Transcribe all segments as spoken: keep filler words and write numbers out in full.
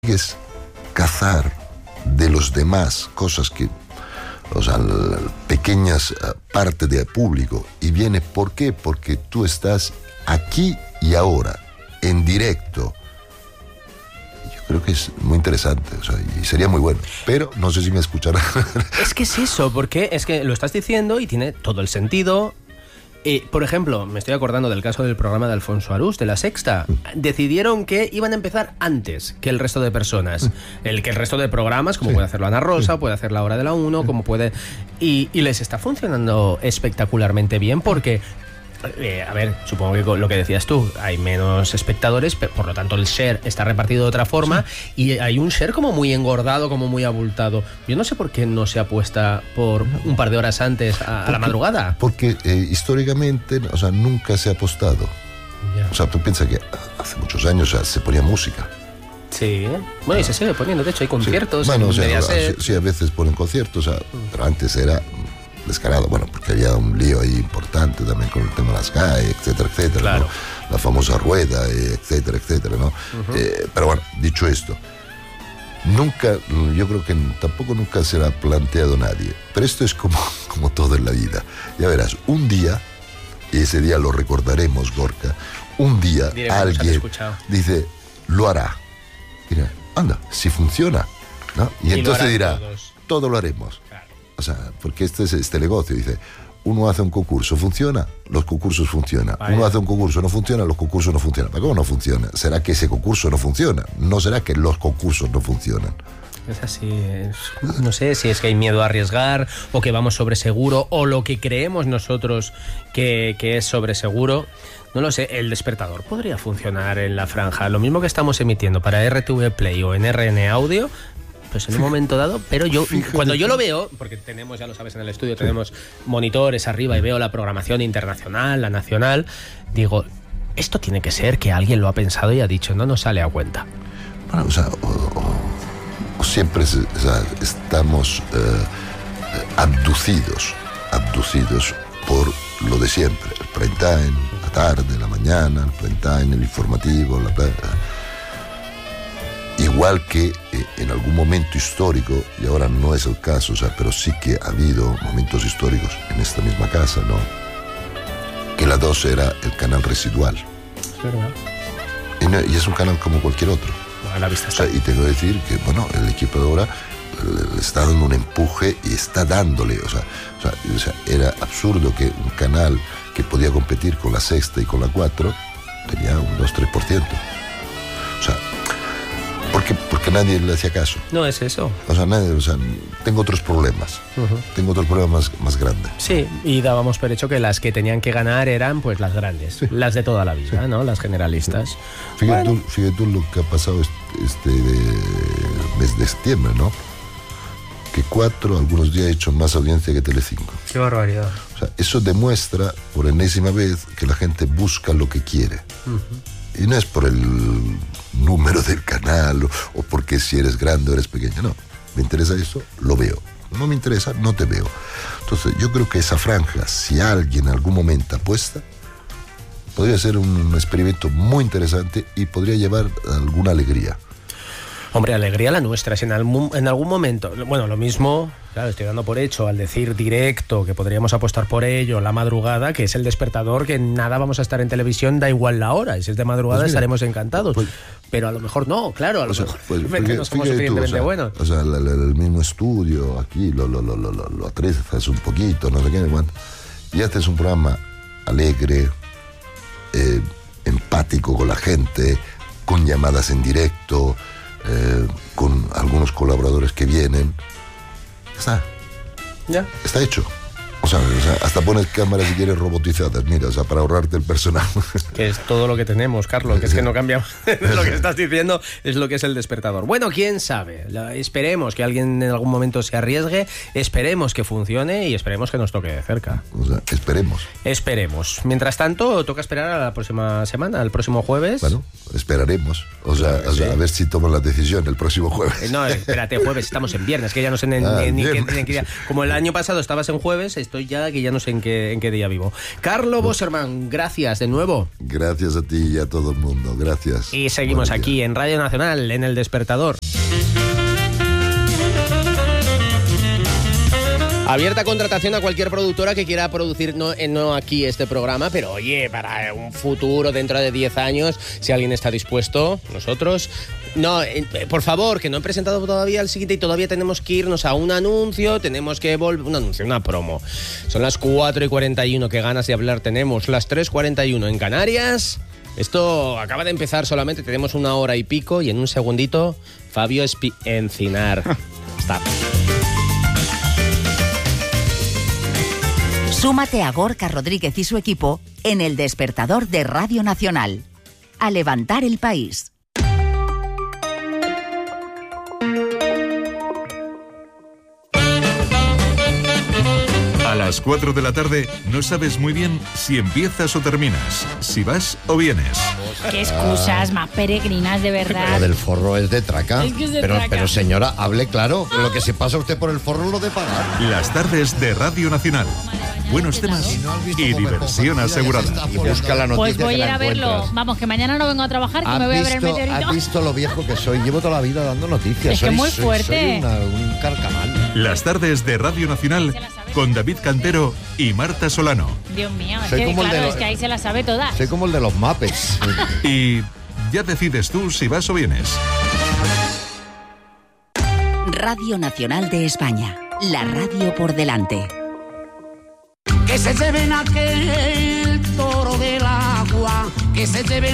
es cazar de los demás cosas que, o sea, pequeñas partes del público, y viene, ¿por qué? Porque tú estás aquí y ahora, en directo. Yo creo que es muy interesante, o sea, y sería muy bueno, pero no sé si me escucharán. Es que es eso, porque es que lo estás diciendo y tiene todo el sentido. Eh, por ejemplo, me estoy acordando del caso del programa de Alfonso Arús, de La Sexta. Decidieron que iban a empezar antes que el resto de personas. El que el resto de programas, como sí. puede hacerlo Ana Rosa, puede hacer La Hora de la Uno, como puede... Y, y les está funcionando espectacularmente bien porque... Eh, a ver, supongo que lo que decías tú, hay menos espectadores, por lo tanto el share está repartido de otra forma, sí. y hay un share como muy engordado, como muy abultado. Yo no sé por qué no se apuesta por un par de horas antes a, porque, a la madrugada. Porque eh, históricamente, o sea, nunca se ha apostado. Ya. O sea, tú piensas que hace muchos años, o sea, se ponía música. Sí, bueno, y se sigue poniendo, de hecho hay conciertos. Sí. Bueno, en o sea, Mediaset. sí, a veces ponen conciertos, o sea, mm. pero antes era... descarado, bueno, porque había un lío ahí importante también con el tema de las G A E, etcétera, etcétera, claro. ¿no? La famosa rueda, etcétera, etcétera, ¿no? Uh-huh. Eh, pero bueno, dicho esto, nunca, yo creo que tampoco nunca se lo ha planteado nadie, pero esto es como, como todo en la vida. Ya verás, un día, y ese día lo recordaremos, Gorka, un día Diremos, alguien dice, lo hará. Dirá, anda, si funciona, ¿no? Y, y entonces dirá, todos. todo lo haremos. O sea, porque este es este negocio, dice, uno hace un concurso, ¿funciona? Los concursos funcionan. Vaya. Uno hace un concurso, no funciona, los concursos no funcionan. ¿Pero cómo no funciona? ¿Será que ese concurso no funciona? ¿No será que los concursos no funcionan? Es así, es, no sé si es que hay miedo a arriesgar, o que vamos sobre seguro, o lo que creemos nosotros que, que es sobre seguro. No lo sé, el despertador podría funcionar en la franja. Lo mismo que estamos emitiendo para R T V Play o en R N Audio, pues en un momento dado, pero yo, Fíjate. cuando yo lo veo, porque tenemos, ya lo sabes, en el estudio, tenemos monitores arriba y veo la programación internacional, la nacional, digo, esto tiene que ser que alguien lo ha pensado y ha dicho, no nos sale a cuenta. Bueno, o sea, o, o, o siempre o sea, estamos eh, abducidos, abducidos por lo de siempre, el prime time, la tarde, la mañana, el prime time, el informativo, la... Igual que eh, en algún momento histórico, y ahora no es el caso, o sea, pero sí que ha habido momentos históricos en esta misma casa, ¿no? Que la dos era el canal residual. Es verdad. Y, no, y es un canal como cualquier otro. A la vista está. O sea, y tengo que decir que, bueno, el equipo de ahora le, le está dando un empuje y está dándole, o sea, o sea, o sea, era absurdo que un canal que podía competir con la Sexta y con la cuatro tenía un dos tres por ciento. O sea, Porque, porque nadie le hacía caso. No es eso. O sea, nadie, o sea, tengo otros problemas. Uh-huh. Tengo otros problemas más, más grandes. Sí, y dábamos por hecho que las que tenían que ganar eran pues las grandes, sí. las de toda la vida, sí. ¿no? Las generalistas. Sí. Fíjate, bueno. tú, fíjate tú lo que ha pasado este, este mes de septiembre, ¿no? Que cuatro, algunos días ha hecho más audiencia que Telecinco. Qué barbaridad. O sea, eso demuestra por enésima vez que la gente busca lo que quiere. Uh-huh. Y no es por el número del canal o, o porque si eres grande o eres pequeño, no. Me interesa eso, lo veo. No me interesa, no te veo. Entonces yo creo que esa franja, si alguien en algún momento apuesta, podría ser un experimento muy interesante y podría llevar alguna alegría. Hombre, alegría la nuestra. Si en algún, en algún momento, bueno, lo mismo, claro, estoy dando por hecho al decir directo que podríamos apostar por ello, la madrugada, que es el despertador, que nada vamos a estar en televisión, da igual la hora, y si es de madrugada pues mira, estaremos encantados. Pues, pero a lo mejor no, claro, a lo o sea, mejor pues, porque, no somos suficientemente tú, o sea, buenos. O sea, el, el mismo estudio, aquí lo, lo, lo, lo, lo atrezas un poquito, no sé qué, cuánto, y haces un programa alegre, eh, empático con la gente, con llamadas en directo, Eh, con algunos colaboradores que vienen, está, ya está hecho. O sea, o sea, hasta pones cámaras si quieres robotizadas, mira, o sea, para ahorrarte el personal. Que es todo lo que tenemos, Carlos, que es que no cambiamos. Lo que estás diciendo es lo que es el despertador. Bueno, quién sabe. La, esperemos que alguien en algún momento se arriesgue, esperemos que funcione y esperemos que nos toque de cerca. O sea, esperemos. Esperemos. Mientras tanto, toca esperar a la próxima semana, al próximo jueves. Bueno, esperaremos. O sea, o sea sí. a ver si toman la decisión el próximo jueves. Eh, no, espérate, jueves, estamos en viernes, que ya no sé ni, ah, ni, ni qué, ni qué día. Como el año pasado estabas en jueves, estoy estoy ya que ya no sé en qué, en qué día vivo. Carlo Bosserman, gracias de nuevo. Gracias a ti y a todo el mundo, gracias. Y seguimos aquí en Radio Nacional, en El Despertador. Abierta contratación a cualquier productora que quiera producir, no, no aquí este programa, pero oye, para un futuro dentro de diez años, si alguien está dispuesto, nosotros... No, eh, por favor, que no he presentado todavía el siguiente y todavía tenemos que irnos a un anuncio, tenemos que volver... Un anuncio, una promo. Son las cuatro y cuarenta y uno, qué ganas de hablar tenemos, las tres y cuarenta y uno en Canarias. Esto acaba de empezar solamente, tenemos una hora y pico y en un segundito, Fabio Espi- Encinar. Está. Súmate a Gorka Rodríguez y su equipo en El Despertador de Radio Nacional. A levantar el país. A las cuatro de la tarde no sabes muy bien si empiezas o terminas, si vas o vienes. Qué excusas más peregrinas, de verdad. Lo del forro es de traca. Es que es de pero, traca. pero señora, hable claro. Lo que se pasa usted por el forro es lo de pagar. Las tardes de Radio Nacional. Buenos temas y diversión asegurada. Y busca la noticia Pues voy que a ir la a verlo. encuentras. Vamos, que mañana no vengo a trabajar, que ¿Has me voy a ver el visto, meteorito. has visto lo viejo que soy? Llevo toda la vida dando noticias. Es que soy, muy soy- fuerte. Soy una- un carcamal. Las tardes de Radio Nacional con David Cantero y Marta Solano. Dios mío, es Soy que, como el de claro, los- es que ahí se las sabe todas. Soy como el de los Muppets. Y ya decides tú si vas o vienes. Radio Nacional de España. La radio por delante. Que se lleven aquel toro del agua, que se lleven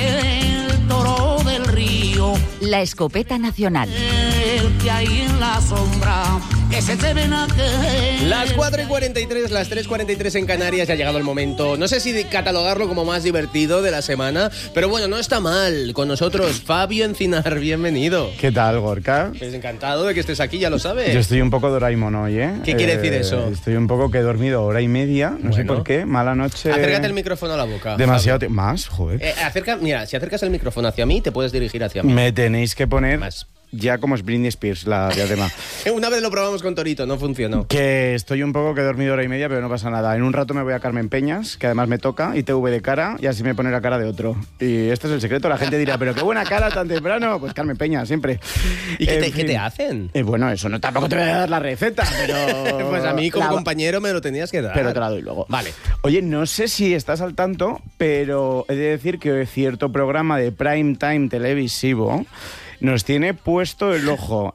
aquel toro del río, La escopeta nacional. el que hay en la sombra, que se lleven aquel... Las cuatro y cuarenta y tres, las tres y cuarenta y tres en Canarias, ya ha llegado el momento. No sé si catalogarlo como más divertido de la semana, pero bueno, no está mal. Con nosotros, Fabio Encinar, bienvenido. ¿Qué tal, Gorka? Pues encantado de que estés aquí, ya lo sabes. Yo estoy un poco Doraemon hoy, ¿eh? ¿Qué quiere Eh, decir eso? Estoy un poco que he dormido hora y media, no sé Bueno. por qué, mala noche. Acércate el micrófono a la boca. Demasiado Fabio. tiempo. Más, joder. Eh, acerca, mira, si acercas el micrófono hacia mí, te puedes dirigir hacia mí. Me tenéis que poner Más. ya como es Britney Spears la diadema. Una vez lo probamos con Torito, no funcionó. Que estoy un poco que he dormido hora y media, pero no pasa nada. En un rato me voy a Carmen Peñas, que además me toca, I T V de cara, y así me pone la cara de otro. Y este es el secreto. La gente dirá, pero qué buena cara tan temprano. Pues Carmen Peñas, siempre. ¿Y qué En te, qué fin. te hacen? Eh, bueno, eso no, tampoco te voy a dar la receta, pero... Pues a mí como La- compañero me lo tenías que dar. Pero te la doy luego. Vale. Oye, no sé si estás al tanto, pero he de decir que cierto programa de prime time televisivo nos tiene puesto el ojo.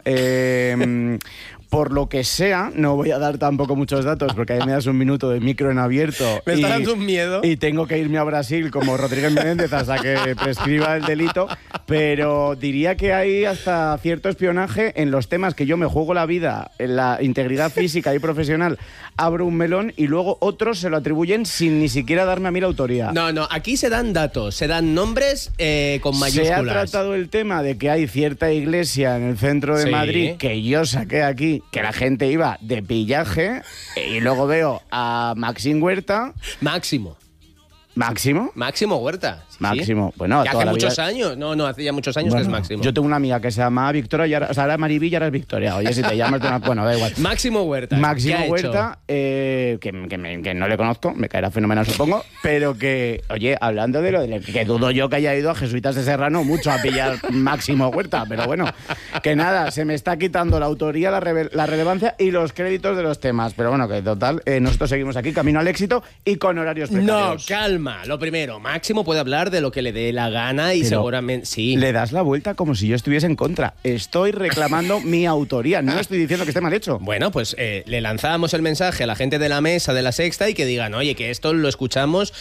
Eh, por lo que sea, no voy a dar tampoco muchos datos porque ahí me das un minuto de micro en abierto. Me está y- dando un miedo. Y tengo que irme a Brasil como Rodríguez Menéndez hasta que prescriba el delito, pero diría que hay hasta cierto espionaje en los temas que yo me juego la vida, en la integridad física y profesional, abro un melón y luego otros se lo atribuyen sin ni siquiera darme a mí la autoría. No, no, aquí se dan datos, se dan nombres eh, con mayúsculas. Se ha tratado el tema de que hay cierta iglesia en el centro de Sí. Madrid que yo saqué aquí, que la gente iba de pillaje, y luego veo a Maxim Huerta. Máximo. ¿Máximo? Máximo Huerta. Sí, Máximo. sí. Bueno, Que toda hace la muchos vida- años. No, no, hace ya muchos años Bueno, que es Máximo. Yo tengo una amiga que se llama Victoria, y ahora, o sea, ahora Maribí y ahora es Victoria. Oye, si te llamas de una... Bueno, da igual. Máximo Huerta. Máximo ¿qué ha hecho? Huerta, eh, que, que me- que no le conozco, me caerá fenomenal supongo, pero que, oye, hablando de lo de que dudo yo que haya ido a Jesuitas de Serrano mucho a pillar Máximo Huerta, pero bueno, que nada, se me está quitando la autoría, la, reve- la relevancia y los créditos de los temas, pero bueno, que total, eh, nosotros seguimos aquí, camino al éxito y con horarios No, precarios. calma. Lo primero, Máximo puede hablar de lo que le dé la gana y Pero seguramente... Sí. Le das la vuelta como si yo estuviese en contra. Estoy reclamando mi autoría, no estoy diciendo que esté mal hecho. Bueno, pues eh, le lanzábamos el mensaje a la gente de la mesa de La Sexta y que digan, oye, que esto lo escuchamos,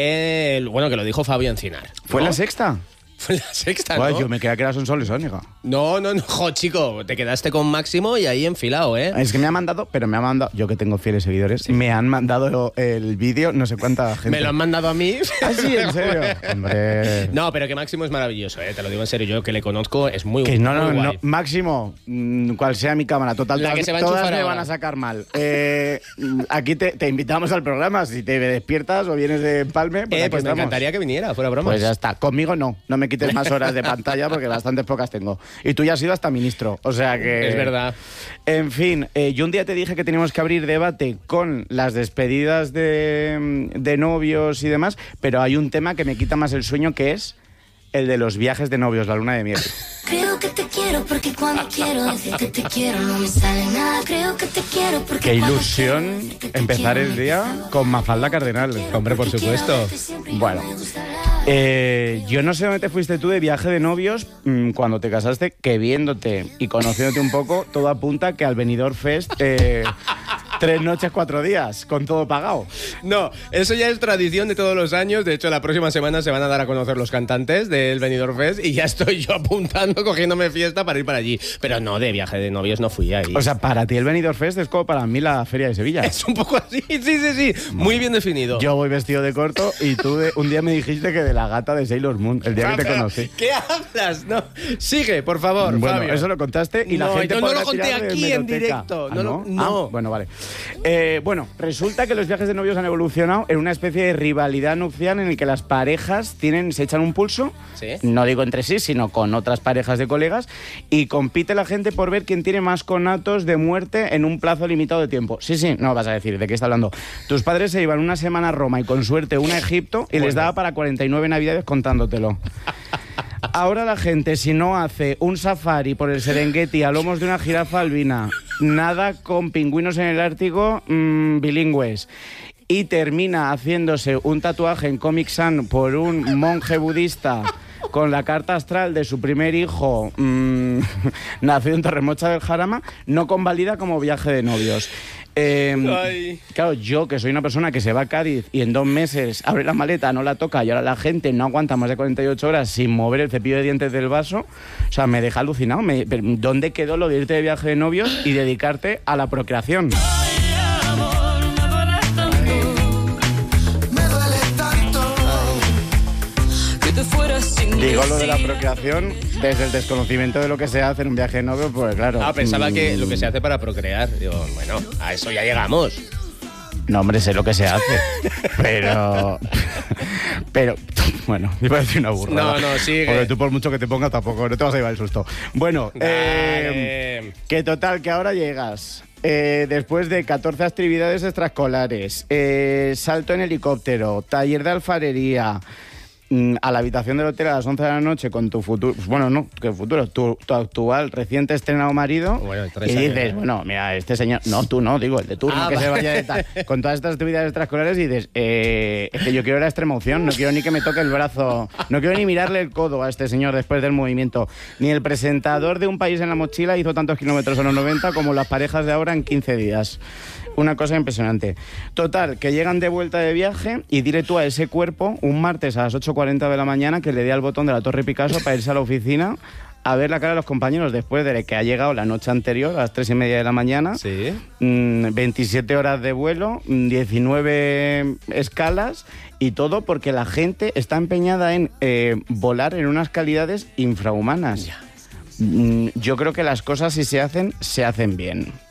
eh, bueno, que lo dijo Fabio Encinar. ¿Fue ¿no? la sexta? Fue La Sexta, Guay, ¿no? yo me creía que era Sonsoles, Óniga. No, no, no, jo, chico, te quedaste con Máximo y ahí enfilado, ¿eh? Es que me ha mandado, pero me ha mandado, yo que tengo fieles seguidores, me han mandado el vídeo, no sé cuánta gente. Me lo han mandado a mí. ¿Ah, sí? ¿En serio? Hombre... No, pero que Máximo es maravilloso, ¿eh? Te lo digo en serio, yo que le conozco, es muy Que no, no, muy no, guay. Máximo, mm, cual sea mi cámara, total, La todas, que se va a todas enchufar me ahora. van a sacar mal. Eh, mm, aquí te, te invitamos al programa, si te despiertas o vienes de Empalme, pues Eh, aquí pues me estamos. encantaría que viniera, fuera broma. Pues ya está, conmigo no, no me me quites más horas de pantalla porque bastantes pocas tengo. Y tú ya has sido hasta ministro, o sea que... Es verdad. En fin, eh, yo un día te dije que teníamos que abrir debate con las despedidas de, de novios y demás, pero hay un tema que me quita más el sueño, que es el de los viajes de novios, la luna de miel. Creo que te quiero porque cuando quiero decir que te quiero no me sale nada. Creo que te quiero porque Qué cuando ilusión quiero decir que te empezar quiero el día con Mafalda Cardenal. Hombre, por supuesto. Bueno, eh, yo no sé dónde te fuiste tú de viaje de novios mmm, cuando te casaste, que viéndote y conociéndote un poco, todo apunta que al Benidorm Fest eh, tres noches, cuatro días, con todo pagado. No, eso ya es tradición de todos los años. De hecho, la próxima semana se van a dar a conocer los cantantes del Benidorm Fest y ya estoy yo apuntando, cogiéndome fiesta para ir para allí. Pero no, de viaje de novios no fui ahí. O sea, para ti el Benidorm Fest es como para mí la Feria de Sevilla. Es un poco así, sí, sí, sí. Muy bien definido. Yo voy vestido de corto y tú de, un día me dijiste que de la gata de Sailor Moon, el día que te conocí. ¿Qué hablas? No. Sigue, por favor, Bueno, Fabio. eso lo contaste y la No, gente yo no podrá lo conté tirar de aquí en hemeroteca. directo. ¿Ah, No no? lo- no. Ah, bueno, vale. Eh, bueno, resulta que los viajes de novios han evolucionado en una especie de rivalidad nupcial en el que las parejas tienen, se echan un pulso, ¿Sí? no digo entre sí, sino con otras parejas de colegas, y compite la gente por ver quién tiene más conatos de muerte en un plazo limitado de tiempo. Sí, sí, no vas a decir, ¿de qué está hablando? Tus padres se iban una semana a Roma y con suerte una a Egipto y les Bueno. daba para cuarenta y nueve navidades contándotelo. Ahora la gente, si no hace un safari por el Serengeti a lomos de una jirafa albina, nada con pingüinos en el Ártico mmm, bilingües, y termina haciéndose un tatuaje en Comic Sans por un monje budista con la carta astral de su primer hijo mmm, nacido en Torremocha del Jarama, no convalida como viaje de novios. Eh, Ay. claro, yo que soy una persona que se va a Cádiz y en dos meses abre la maleta, no la toca y ahora la gente no aguanta más de cuarenta y ocho horas sin mover el cepillo de dientes del vaso, o sea, me deja alucinado. Me, ¿Dónde quedó lo de irte de viaje de novios y dedicarte a la procreación? Digo lo de la procreación desde el desconocimiento de lo que se hace en un viaje de novios, pues claro. Ah, pensaba mm, que lo que se hace para procrear. Digo, bueno, a eso ya llegamos. No, hombre, sé lo que se hace, pero... Pero, bueno, me parece una burrada. No, no, sigue. Porque tú por mucho que te pongas tampoco, no te vas a llevar el susto. Bueno, eh, Dale. que total, que ahora llegas... Eh, después de catorce actividades extraescolares, eh, salto en helicóptero, taller de alfarería, mm, a la habitación del hotel a las once de la noche con tu futuro, bueno, no, que futuro, tu, tu actual reciente estrenado marido, Bueno, tres y años, dices, ¿no? bueno, mira, este señor, no, tú no, digo, el de turno, Ah, que se vale. vaya de tal, con todas estas actividades extraescolares, y dices, eh, es que yo quiero la extrema opción, no quiero ni que me toque el brazo, no quiero ni mirarle el codo a este señor después del movimiento, ni el presentador de Un País en la Mochila hizo tantos kilómetros en los noventa como las parejas de ahora en quince días. Una cosa impresionante. Total, que llegan de vuelta de viaje y dile tú a ese cuerpo un martes a las ocho cuarenta de la mañana que le dé al botón de la Torre Picasso para irse a la oficina a ver la cara de los compañeros después de que ha llegado la noche anterior a las tres y media de la mañana. Sí. Mm, veintisiete horas de vuelo, mm, diecinueve escalas y todo porque la gente está empeñada en eh, volar en unas calidades infrahumanas. Mm, yo creo que las cosas, si se hacen, se hacen bien.